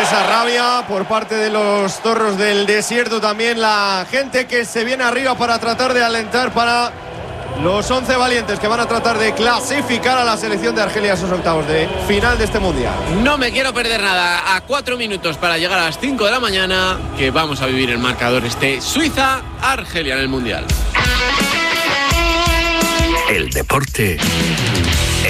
esa rabia por parte de los zorros del desierto, también la gente que se viene arriba para tratar de alentar para los 11 valientes que van a tratar de clasificar a la selección de Argelia a esos octavos de final de este mundial. No me quiero perder nada. A 4 minutos para llegar a las 5 de la mañana, que vamos a vivir el marcador Suiza-Argelia en el mundial. El deporte